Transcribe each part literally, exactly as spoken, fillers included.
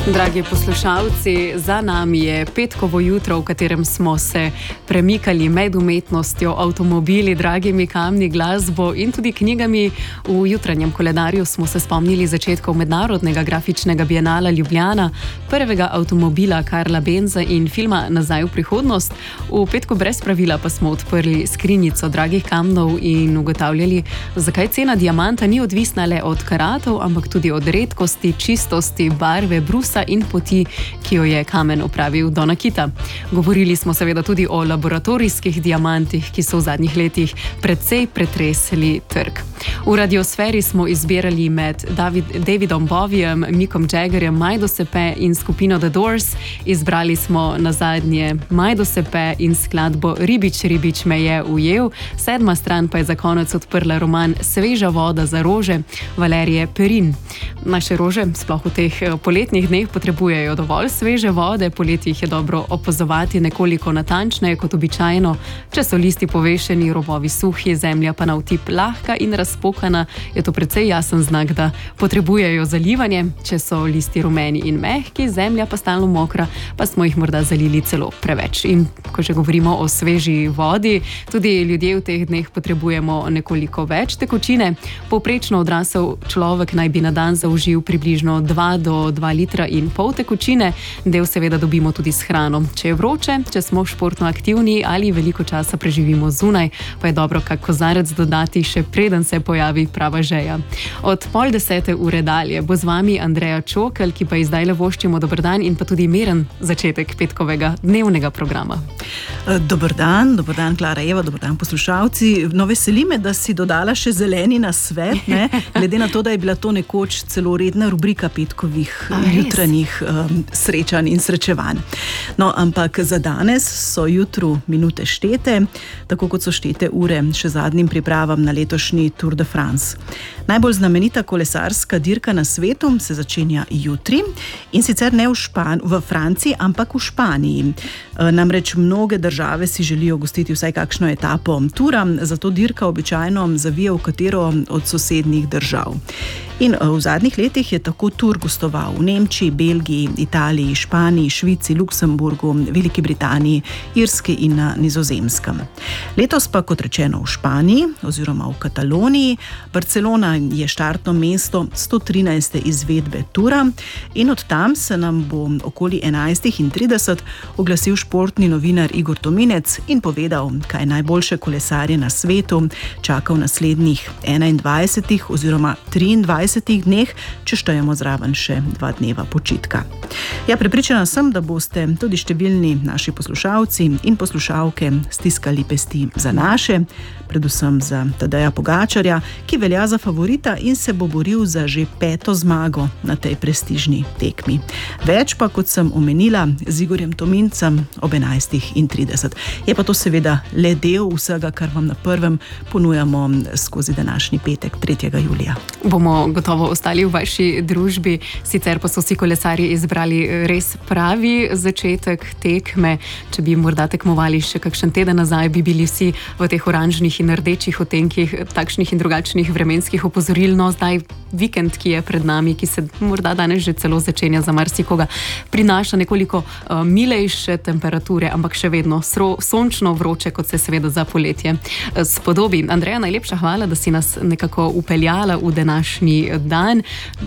Dragi poslušalci, za nami je petkovo jutro, v katerem smo se premikali med umetnostjo, avtomobili, dragimi kamni, glasbo in tudi knjigami. V jutranjem koledarju smo se spomnili začetkov mednarodnega grafičnega bienala Ljubljana, prvega avtomobila Karla Benza in filma Nazaj v prihodnost. V petku brez pravila pa smo odprli skrinjico dragih kamnov in ugotavljali, zakaj cena diamanta ni odvisna le od karatov, ampak tudi od redkosti, čistosti, barve, brusa in poti, ki jo je kamen opravil do nakita. Govorili smo seveda tudi o laboratorijskih diamantih, ki so v zadnjih letih precej pretresli trg. V radiosferi smo izbirali med David, Davidom Bowiem, Mickom Jaggerjem, Majdo Sepe in skupino The Doors. Izbrali smo nazadnje Majdo Sepe in skladbo Ribič, ribič me je ujel. Sedma stran pa je za konec odprla roman Sveža voda za rože Valerije Perrin. Naše rože, sploh v teh poletnih dneh, potrebujejo dovolj sveže vode, poleti jih je dobro opazovati nekoliko natančneje kot običajno. Če so listi povešeni, robovi suhi, zemlja pa na vtip lahka in razpokana, je to precej jasen znak, da potrebujejo zalivanje. Če so listi rumeni in mehki, zemlja pa stalno mokra, pa smo jih morda zalili celo preveč. In ko že govorimo o sveži vodi, tudi ljudje v teh dneh potrebujemo nekoliko več tekočine. Povprečno odrasel človek naj bi na dan zaužil približno dva do dva litra in pol tekočine. Del seveda dobimo tudi s hrano. Če je vroče, če smo športno aktivni ali veliko časa preživimo zunaj, pa je dobro kak kozarec dodati, še preden se pojavi prava žeja. Od pol desete ure dalje bo z vami Andreja Čokl, ki pa ji zdaj le voščimo dober dan in pa tudi miren začetek petkovega dnevnega programa. Dober dan, dober dan Klara, Eva, dober dan poslušalci. No, veseli me, da si dodala še zeleni nasvet, ne? Glede na to, da je bila to nekoč celo redna rubrika petkovih A, jutranjih um, srečanj in srečevanj. No, ampak za danes so jutru minute štete, tako kot so štete ure še zadnjim pripravam na letošnji Tour de France. Najbolj znamenita kolesarska dirka na svetu se začenja jutri in sicer ne v, Špan- v Franciji, ampak v Španiji. E, namreč mnoge države si želijo gostiti vsaj kakšno etapo tura, zato dirka običajno zavije v katero od sosednjih držav. In v zadnjih letih je tako Tour gostoval v Nemčiji, Belgiji, Italiji, Španiji, Švici, Luksemburgu, Veliki Britaniji, Irski in na Nizozemskem. Letos pa, kot rečeno, v Španiji oziroma v Kataloniji. Barcelona je štartno mesto sto trinajste izvedbe Tura in od tam se nam bo okoli enajst trideset oglasil športni novinar Igor Tominec in povedal, kaj najboljše kolesarje na svetu čaka v naslednjih enaindvajsetih oziroma triindvajsetih dneh, če štejemo zraven še dva dneva počitka. Ja, prepričana sem, da boste tudi številni naši poslušalci in poslušalke stiskali pesti za naše, predvsem za Tadeja Pogačarja, ki velja za favorita in se bo boril za že peto zmago na tej prestižni tekmi. Več pa, kot sem omenila, z Igorjem Tomincem ob enajst trideset. Je pa to seveda le del vsega, kar vam na prvem ponujamo skozi današnji petek, tretjega julija. Bomo gotovo ostali v vaši družbi, sicer pa so si kolesarji izbrali res pravi začetek tekme. Če bi morda tekmovali še kakšen teden nazaj, bi bili vsi v teh oranžnih in rdečih otenkih, takšnih in drugačnih vremenskih opozoril. No, zdaj vikend, ki je pred nami, ki se morda danes že celo začenja za marsikoga, prinaša nekoliko uh, milejše temperature, ampak še vedno sro, sončno vroče, kot se seveda za poletje uh, spodobi. Andreja, najlepša hvala, da si nas nekako upeljala v današnji dan.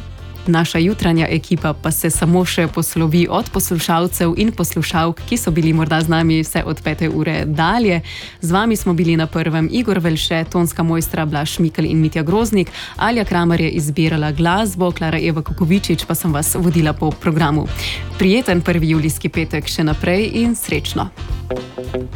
Naša jutranja ekipa pa se samo še poslovi od poslušalcev in poslušalk, ki so bili morda z nami vse od pete ure dalje. Z vami smo bili na prvem Igor Velše, tonska mojstra Blaž Mikl in Mitja Groznik, Alja Kramar je izbirala glasbo, Klara Eva Kukovičič pa sem vas vodila po programu. Prijeten prvi julijski petek še naprej in srečno!